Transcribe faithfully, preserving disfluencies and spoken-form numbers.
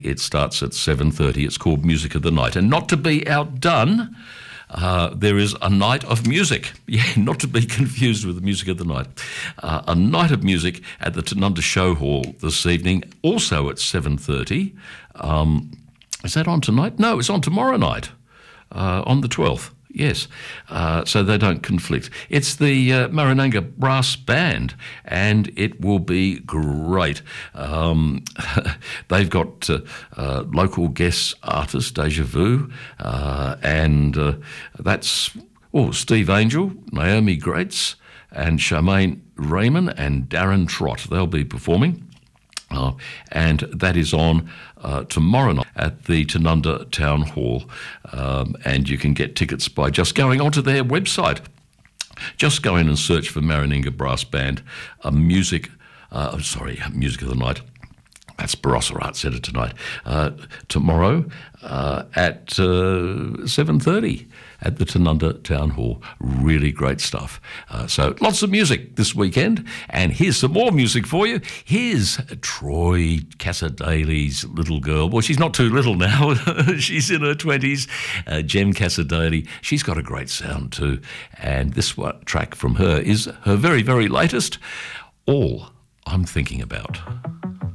It starts at seven thirty. It's called Music of the Night. And not to be outdone, uh, there is a night of music. Yeah, not to be confused with the Music of the Night. Uh, a night of music at the Tanunda Show Hall this evening, also at seven thirty. Um, is that on tonight? No, it's on tomorrow night, uh, on the twelfth. Yes, uh, so they don't conflict. It's the uh, Marananga Brass Band, and it will be great. Um, they've got uh, uh, local guest artist, Deja Vu, uh, and uh, that's oh, Steve Angel, Naomi Grates, and Charmaine Raymond and Darren Trott. They'll be performing. Uh, and that is on uh, tomorrow night at the Tanunda Town Hall. Um, and you can get tickets by just going onto their website. Just go in and search for Marananga Brass Band, a music, uh, sorry, Music of the Night. That's Barossa Arts Centre tonight. Uh, tomorrow uh, at uh, seven thirty at the Tanunda Town Hall. Really great stuff. Uh, so lots of music this weekend. And here's some more music for you. Here's Troy Cassar-Daley's little girl. Well, she's not too little now. She's in her twenties. Uh, Jem Cassar-Daley. She's got a great sound too. And this one, track from her is her very, very latest, All I'm Thinking About.